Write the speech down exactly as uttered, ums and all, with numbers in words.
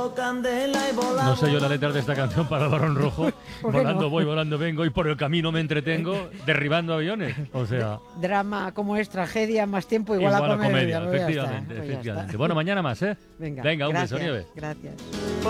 No sé yo la letra de esta canción para el Barón Rojo. Volando no? voy, volando vengo y por el camino me entretengo derribando aviones. O sea, Drama como es tragedia, más tiempo igual, igual a a comedia. comedia, Pues ya está, efectivamente, pues ya efectivamente. está. Bueno, mañana más, ¿eh? Venga, Venga, un gracias, beso, Nieves. gracias.